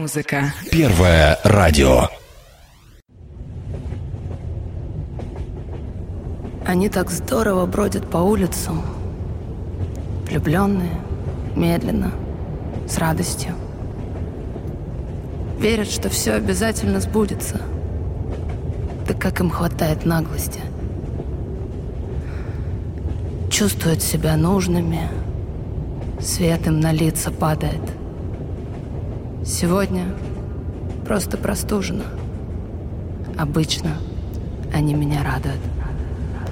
музыка. Первое радио. Они так здорово бродят по улицам. Влюбленные, медленно, с радостью. Верят, что все обязательно сбудется. Да как им хватает наглости. Чувствуют себя нужными. Свет им на лица падает. Сегодня просто простужена. Обычно они меня радуют.